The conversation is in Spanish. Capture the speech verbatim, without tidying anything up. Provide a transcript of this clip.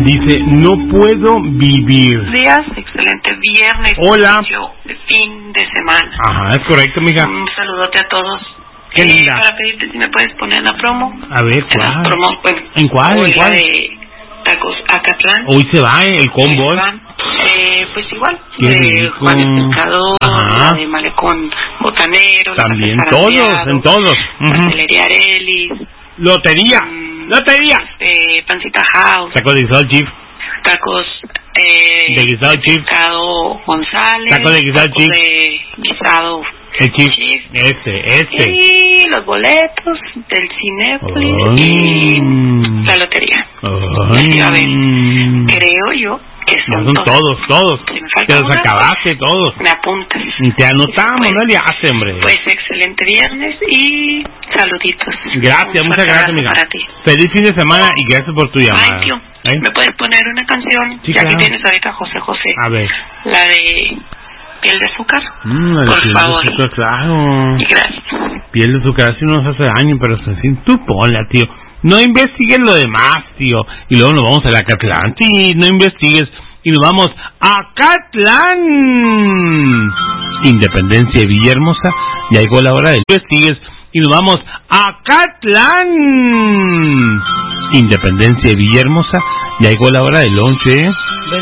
Dice, no puedo vivir. Días, excelente viernes. Hola. De fin de semana. Ajá, es correcto, mija. Un saludote a todos. Qué linda. Eh, para pedirte si me puedes poner la promo. A ver, En las ¿cuál? promos, bueno, ¿En cuál? hoy ¿En cuál? La de Tacos Acatlán. Hoy se va, ¿eh? El combo. Eh, pues igual. Qué De rico. Juan Pescador, Ajá. la de Malecón Botanero. También, la de todos, Zarandeado, en todos. Ujú. Pastelería Arelis. Lotería. mm, Lotería. Este, Pancita House. Taco de guisado Chief. Tacos eh, De guisado Chief. Pescado González. Taco de guisado tacos Chief. de guisado El Chief. Chief. Ese, ese. Y los boletos del Cinépolis Ay. y la lotería. Ay. Y así va a ver. Creo yo que Ya son, son todos, todos. Si me falta Te los una, acabaste todos. me apuntas. Y te anotamos, Pues, no le hace, hombre. Pues excelente viernes y saluditos. Gracias, Un muchas fuerte gracias, abrazo amiga. para ti. Feliz fin de semana y gracias por tu llamada. Thank you. ¿Eh? ¿Me puedes poner una canción? Sí, ya claro. que tienes ahorita José José. A ver. La de Piel de Azúcar. Mm, la Por piel favor. de azúcar, claro. Y gracias. Piel de azúcar, así no nos hace daño, pero sin tú ponla, tío. No investigues lo demás, tío. Y luego nos vamos a la Acatlán. Sí, no investigues. Y nos vamos a Acatlán. Independencia de Villahermosa. Ya llegó la hora de investigues. Y nos vamos a Acatlán. Independencia de Villahermosa. Ya llegó la hora del lonche, ¿eh?